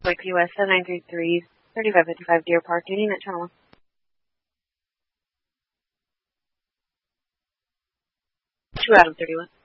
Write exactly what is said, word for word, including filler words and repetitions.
Wake P West seven nine three three, thirty-five fifty-five Deer Park, Unit Channel one. two out of thirty-one.